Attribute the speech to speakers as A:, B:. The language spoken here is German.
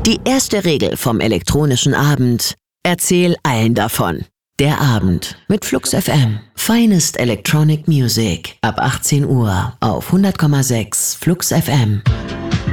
A: Die erste Regel vom elektronischen Abend: Erzähl allen davon. Der Abend mit Flux FM. Finest Electronic Music ab 18 Uhr auf 100,6 Flux FM.